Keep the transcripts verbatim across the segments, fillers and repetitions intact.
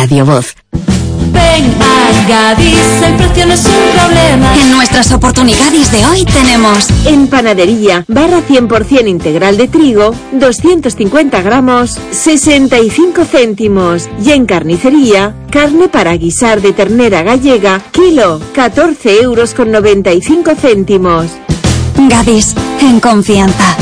Radio Voz. Ven a Gadis, el precio no es un problema. En nuestras oportunidades de hoy tenemos: en panadería, barra cien por ciento integral de trigo, doscientos cincuenta gramos, sesenta y cinco céntimos. Y en carnicería, carne para guisar de ternera gallega, kilo, catorce euros con noventa y cinco céntimos. Gadis, en confianza.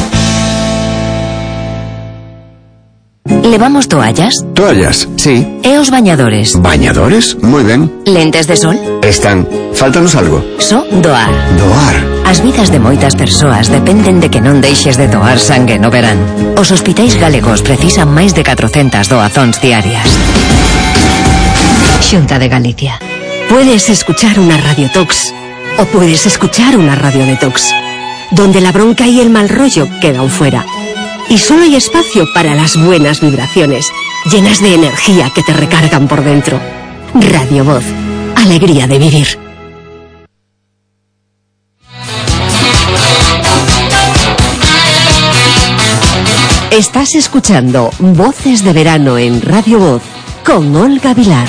Levamos toallas? Toallas, sí. E os bañadores? Bañadores, moi ben. Lentes de sol? Están. Faltanos algo. Só doar. Doar. As vidas de moitas persoas dependen de que non deixes de doar sangue no verán. Os hospitais galegos precisan máis de catrocentas doazóns diarias. Xunta de Galicia. Puedes escuchar una radiotox o puedes escuchar una radiodetox, donde la bronca y el mal rollo quedan fuera. Y solo hay espacio para las buenas vibraciones, llenas de energía que te recargan por dentro. Radio Voz, alegría de vivir. Estás escuchando Voces de Verano en Radio Voz con Olga Vilar.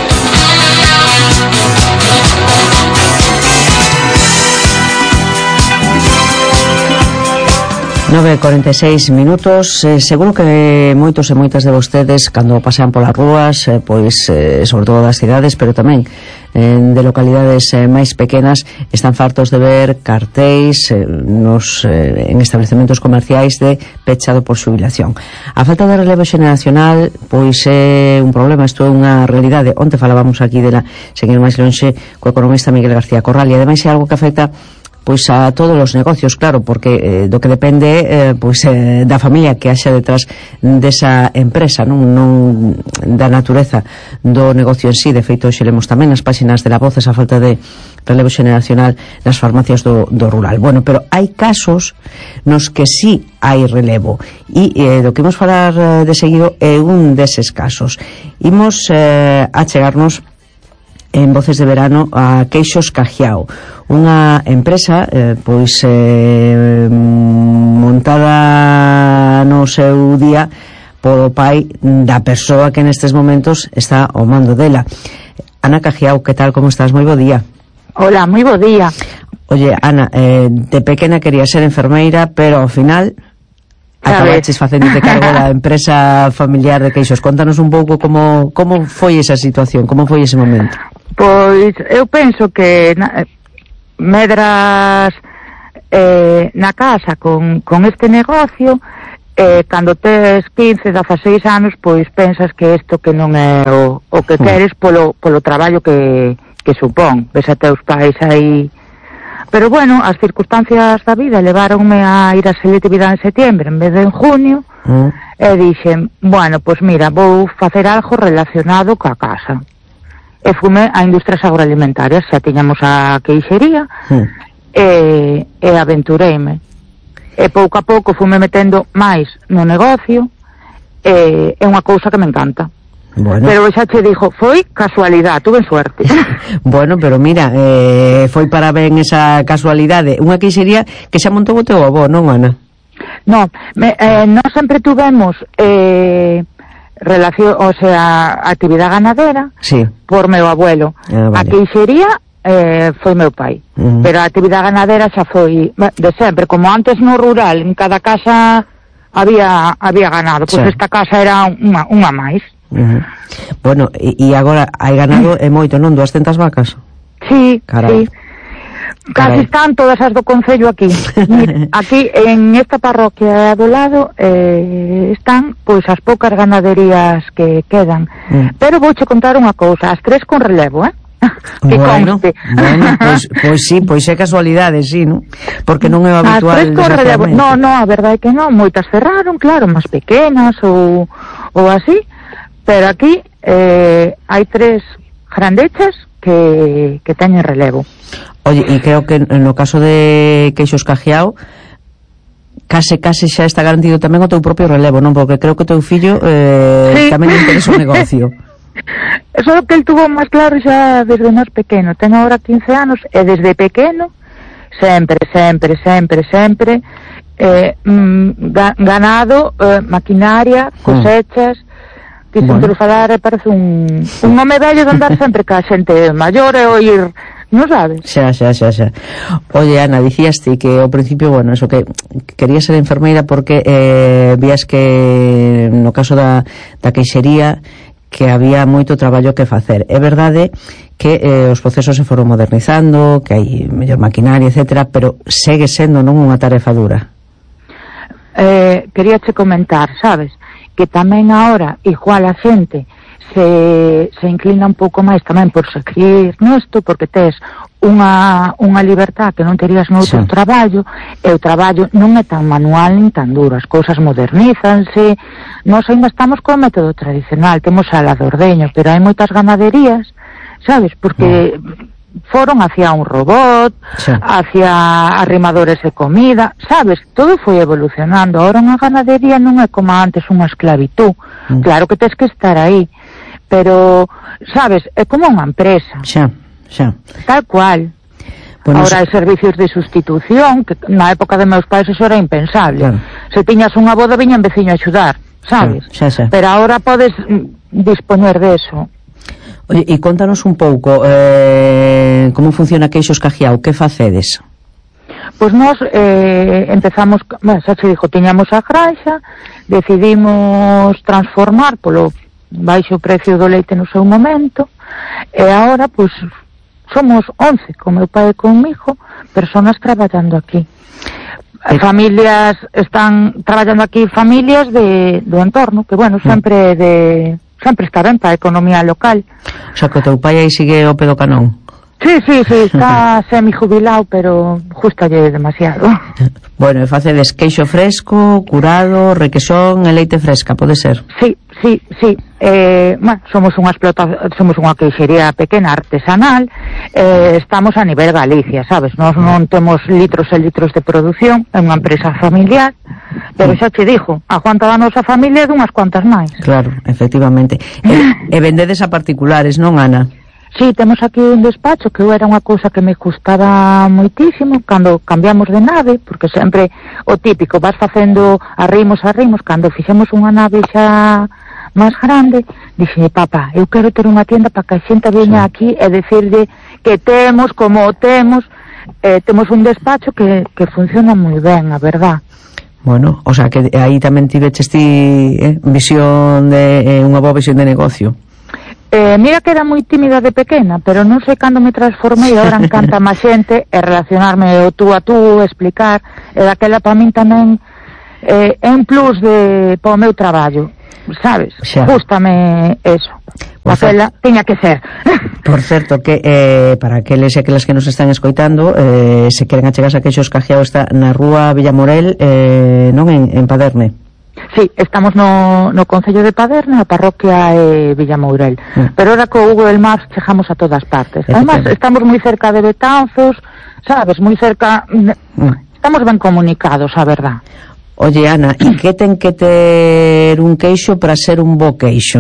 nove e cuarenta y seis minutos. eh, seguro que moitos e moitas de vostedes cando pasean polas rúas, eh, pois eh, sobre todo das cidades, pero tamén eh, de localidades eh, máis pequenas, están fartos de ver cartéis eh, nos, eh, en establecementos comerciais de pechado por xubilación. A falta de relevo xeneracional pois é un problema, isto é unha realidade. Onte falábamos aquí dela, seguir máis lonxe, co economista Miguel García Corral, e ademais é algo que afecta pois a todos os negocios, claro, porque eh, do que depende eh, pois eh, da familia que haxa detrás desa empresa, non, non da natureza do negocio en sí. De feito, hoxe lemos tamén nas páxinas de La Voz esa falta de relevo xeneracional nas farmacias do, do rural. Bueno, pero hai casos nos que sí hai relevo, e eh, do que imos falar eh, de seguido é un deses casos. Imos eh, a chegarnos en Voces de Verano a Queixos Cajiao, unha empresa eh, pois eh, montada no seu día polo pai da persoa que nestes momentos está ao mando dela. Ana Cajiao, que tal, como estás? Moi bo día. Hola, moi bo día. Oye, Ana, eh, de pequena quería ser enfermeira, pero ao final acabaches facéndote cargo da empresa familiar de Queixos. Contanos un pouco como, como foi esa situación, como foi ese momento. Pois eu penso que na, medras eh, na casa con, con este negocio, eh, cando tes quince, dezaseis anos, pois pensas que isto que non é o, o que queres polo, polo traballo que, que supón. Ves a teus pais aí. Pero bueno, as circunstancias da vida levaronme a ir a selectividade en setembro en vez de en junio, mm. e dixen, bueno, pois mira, vou facer algo relacionado coa casa. E fume a industrias agroalimentarias, xa tiñamos a queixería, mm. e, e aventureime. E pouco a pouco fume metendo máis no negocio, e é unha cousa que me encanta. Bueno. Pero xa che dixo, foi casualidade, tuve suerte. Bueno, pero mira, eh, foi para ben esa casualidade. Unha queixería que xa montou o teu avó, non, Ana? Non, me, eh, non sempre tuvemos eh, relación, o sea, actividade ganadera, sí, por meu abuelo. Ah, vale. A queixería eh, foi meu pai, uh-huh. pero a actividade ganadera xa foi de sempre. Como antes no rural, en cada casa había había ganado, pois pues sí. Esta casa era unha, unha máis. Uh-huh. Bueno, e, e agora hai ganado é moito, non? duascentas vacas? Sí, carai. Sí. Casi están todas as do concello aquí. Aquí, en esta parroquia do lado, eh, están, pois, as poucas ganaderías que quedan. Mm. Pero vouche contar unha cousa, as tres con relevo, eh? Que bueno, conste. Bueno, pois, pois sí, pois é casualidade, sí, non? Porque non é o habitual. As tres con relevo, no, no, a verdade é que non, moitas cerraron, claro, máis pequenas ou, ou así, pero aquí eh, hai tres grandechas que, que teñen relevo. Oye, e creo que no caso de Queixos Cajiao case case xa está garantido tamén o teu propio relevo, non? Porque creo que o teu fillo eh, sí. tamén lle interesa o negocio. Eso é o que el tuvo máis claro xa desde máis pequeno. Ten agora quince anos e desde pequeno sempre, sempre, sempre, sempre eh, mm, ganado, eh, maquinaria, cosechas. Mm. Quixen bueno. falar e parece un, un home vello de andar sempre ca xente maior e oír, non sabes? Xa, xa, xa, xa. Oye, Ana, dicías ti que ao principio, bueno, eso que querías ser enfermeira porque eh, vías que no caso da, da queixería que había moito traballo que facer. É verdade que eh, os procesos se foron modernizando, que hai mellor maquinaria, etcétera, pero segue sendo non unha tarefa dura. Eh, quería che comentar, sabes, que tamén agora igual a xente se, se inclina un pouco máis tamén por seguir nesto, porque tes unha, unha libertad que non terías no outro sí. traballo, e o traballo non é tan manual nin tan duro, as cousas modernízanse. Nós ainda estamos co método tradicional, temos a la de ordeño, pero hai moitas ganaderías, sabes, porque mm. foron hacia un robot, sí. hacia arrimadores de comida, sabes, todo foi evolucionando. Ahora unha ganadería non é como antes unha esclavitud, mm. claro que tens que estar aí, pero, sabes, é como unha empresa, xa, xa. tal cual. Bueno, ahora hai servicios de sustitución, que na época de meus pais eso era impensable, claro. Se tiñas unha boda viña un veciño a axudar, sabes, xa, xa, xa. Pero ahora podes dispoñer de eso. Oye, e contanos un pouco eh, como funciona Queixos Cajiao, que facedes? Pois nós eh, empezamos, bueno, xa se dixo, tiñamos a granja, decidimos transformar polo baixo precio do leite no seu momento, e agora, pois, somos once, con meu pai e comigo, personas traballando aquí. Eh. Familias, están traballando aquí familias de, do entorno, que, bueno, sempre de... sempre está ben para a economía local. O sea, que o teu pai aí sigue o pedo canón. Sí, sí, sí, está semi-jubilado, pero justalle demasiado. Bueno, e facedes queixo fresco, curado, requesón e leite fresca, pode ser? Sí, sí, sí. Eh, bueno, somos unha explota, somos unha queixería pequena, artesanal, eh, estamos a nivel Galicia, sabes? Nós non temos litros e litros de produción, é unha empresa familiar, pero xa te dixo, a cuanta da nosa familia é dunhas cuantas máis. Claro, efectivamente. E, e vendedes a particulares, non, Ana? Sí, temos aquí un despacho que era unha cousa que me gustaba moitísimo cando cambiamos de nave, porque sempre o típico, vas facendo arrimos, arrimos, cando fixemos unha nave xa máis grande, dixen, papá, eu quero ter unha tienda para que a xente veña sí. aquí e decirle que temos, como o temos, eh, temos un despacho que, que funciona moi ben, a verdad. Bueno, o sea, que aí tamén tiveches ti eh, visión de, eh, unha boa visión de negocio. Eh, mira que era moi tímida de pequena, pero non sei cando me transformei, agora encanta máis xente e relacionarme o tú a tú, explicar, e daquela para min tamén eh, é un plus de para o meu traballo, sabes? Xa. Gústame eso. Aquela tiña que ser. Por certo, que eh, para aqueles e aquelas que nos están escoitando, eh, se queren achegarse a Queixos Cajiao, está na rúa Villamorel, eh, non en, en Paderne. Sí, estamos no, no Concello de Paderne, a parroquia é Villamourel, mm. pero ahora co Google Maps chegamos a todas partes. Además, estamos moi cerca de Betanzos, sabes, moi cerca, mm. estamos ben comunicados, a verdad. Oye, Ana, e que ten que ter un queixo para ser un bo queixo?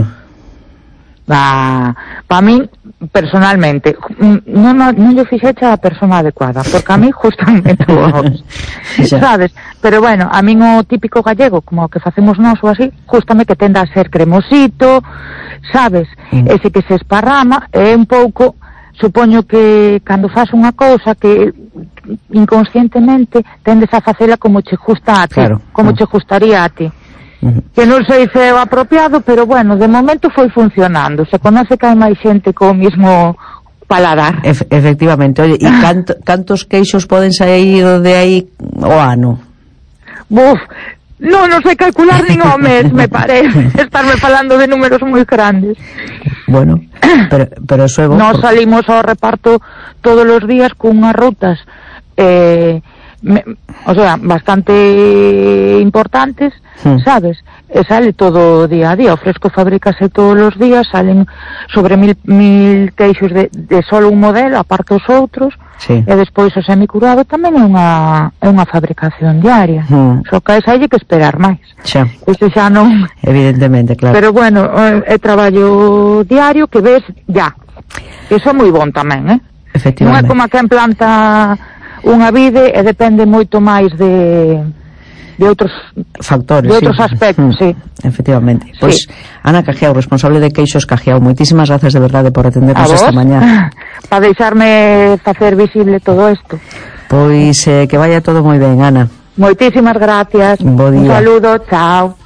Va, para mí, personalmente, non, non, non lle fixecha a persona adecuada, porque a mí justamente vos, sabes? Pero bueno, a mí o típico gallego, como o que facemos nós ou así, justame que tenda a ser cremosito, sabes? Mm. Ese que se esparrama, é un pouco, supoño que cando faz unha cousa que inconscientemente tendes a facela como che justa a ti, claro. como mm. che gustaría a ti. Que non sei se é o apropiado, pero bueno, de momento foi funcionando. Se conoce que hai máis xente co mismo paladar. Ef efectivamente. Oye, e canto, cantos queixos poden sair de aí o ano? Buf, non, non sei calcular nin o mes, me parece. Estarme falando de números moi grandes. Bueno, pero, pero eso é bo. Nos salimos ao reparto todos os días cunhas rutas eh, me, o sea, bastante importantes, mm. sabes? E sale todo día a día, o fresco fabrícase todos os días, salen sobre mil, mil queixos de, de solo un modelo, aparte os outros, sí. E despois o semicurado tamén é unha, é unha fabricación diaria, mm. só que a esa hai que esperar máis. Xa. Isto xa non... Evidentemente, claro. Pero bueno, é traballo diario que ves ya. Iso é moi bon tamén, eh? Efectivamente. Non é como a quen planta unha vide e depende moito máis de de outros factores, de outros sí. aspectos, mm, sí. Efectivamente. Sí. Pois, Ana Cajiao, responsable de Queixos Cajiao, moitísimas gracias de verdade por atendernos esta mañá. Para deixarme facer visible todo isto. Pois, eh, que vaya todo moi ben, Ana. Moitísimas gracias. Bo día. Un saludo, chao.